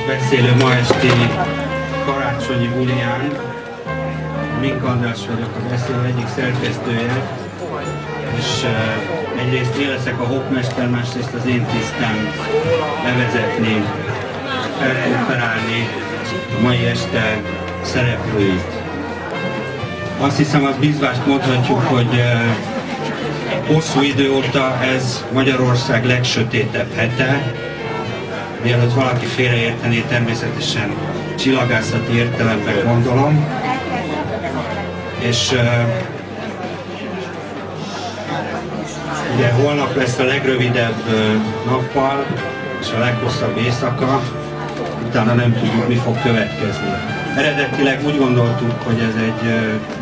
beszélő ma esti karácsonyi buliján. Mink András vagyok, a beszélő egyik szerkesztője, és egyrészt én leszek a hopmester, másrészt az én tisztem bevezetni, felkonferálni a mai este szereplőit. Azt hiszem, az bízvást mondhatjuk, hogy hosszú idő óta ez Magyarország legsötétebb hete. Mielőtt valaki félreértené, természetesen csillagászati értelemben gondolom. És ugye holnap lesz a legrövidebb nappal és a leghosszabb éjszaka, utána nem tudjuk, mi fog következni. Eredetileg úgy gondoltuk, hogy ez egy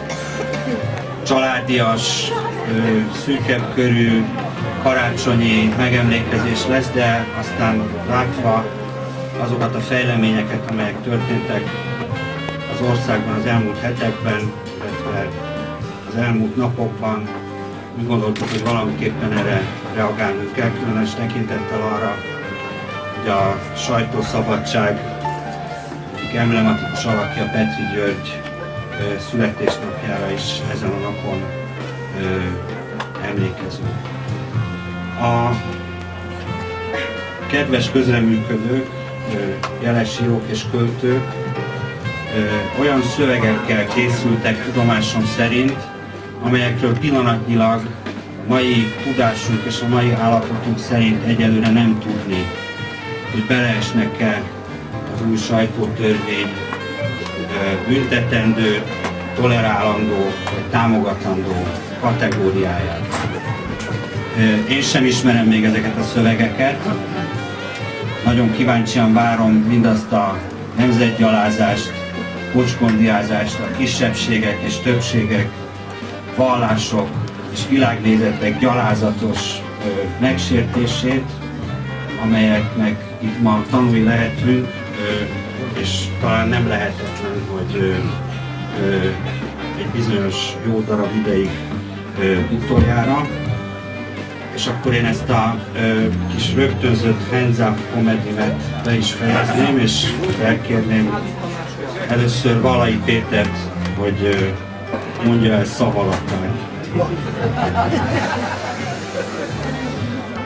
családias, szűkebb körű karácsonyi megemlékezés lesz, de aztán látva azokat a fejleményeket, amelyek történtek az országban az elmúlt hetekben, illetve az elmúlt napokban, úgy gondoltuk, hogy valamiképpen erre reagálnunk kell, különös tekintettel arra, hogy a sajtószabadság egyik emblematikus alakja, Petri György születésnapjára is ezen a napon emlékezünk. A kedves közreműködők, jelesírók és költők olyan szövegekkel készültek tudomásom szerint, amelyekről pillanatnyilag a mai tudásunk és a mai állapotunk szerint egyelőre nem tudni, hogy beleesnek-e az új sajtótörvény büntetendő, tolerálandó vagy támogatandó kategóriáját. Én sem ismerem még ezeket a szövegeket. Nagyon kíváncsian várom mindazt a nemzetgyalázást, pocskondiázást, a kisebbségek és többségek, vallások és világnézetek gyalázatos megsértését, amelyeknek itt ma tanulni lehetünk, és talán nem lehetetlen, hogy egy bizonyos jó darab ideig utoljára. És akkor én ezt a kis rögtönzött hands-up komedimet le is fejezném, és felkérném először Vallai Pétert, hogy mondja el szavalattal.